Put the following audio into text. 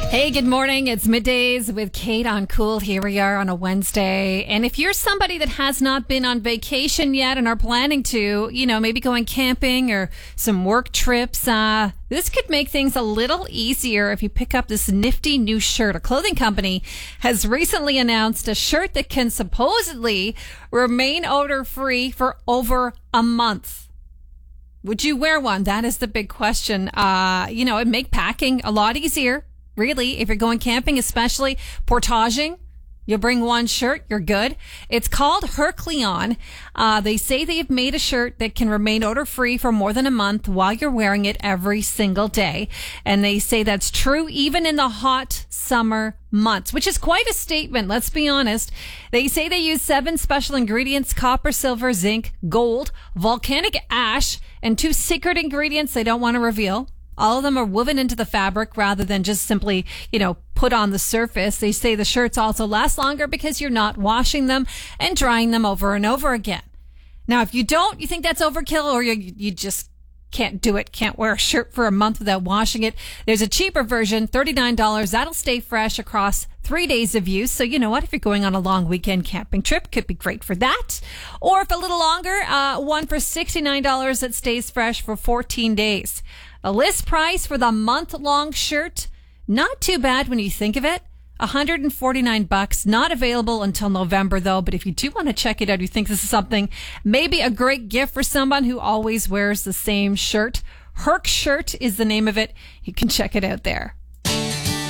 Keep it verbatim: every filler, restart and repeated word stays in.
Hey, good morning. It's Middays with Kate on Cool. Here we are on a Wednesday. And if you're somebody that has not been on vacation yet and are planning to, you know, maybe going camping or some work trips, uh, this could make things a little easier if you pick up this nifty new shirt. A clothing company has recently announced a shirt that can supposedly remain odor-free for over a month. Would you wear one? That is the big question. Uh, you know, it'd make packing a lot easier. Really, if you're going camping, especially portaging, you bring one shirt, you're good. It's called Hercleon. Uh, they say they've made a shirt that can remain odor-free for more than a month while you're wearing it every single day. And they say that's true even in the hot summer months, which is quite a statement. Let's be honest. They say they use seven special ingredients: copper, silver, zinc, gold, volcanic ash, and two secret ingredients they don't want to reveal. All of them are woven into the fabric rather than just simply, you know, put on the surface. They say the shirts also last longer because you're not washing them and drying them over and over again. Now, if you don't, you think that's overkill, or you, you just can't do it, can't wear a shirt for a month without washing it. There's a cheaper version, thirty-nine dollars. That'll stay fresh across three days of use. So, you know what? If you're going on a long weekend camping trip, could be great for that. Or if a little longer, uh, one for sixty-nine dollars that stays fresh for fourteen days. The list price for the month-long shirt, not too bad when you think of it. one hundred forty-nine bucks. Not available until November, though. But if you do want to check it out, you think this is something, maybe a great gift for someone who always wears the same shirt. Herc Shirt is the name of it. You can check it out there.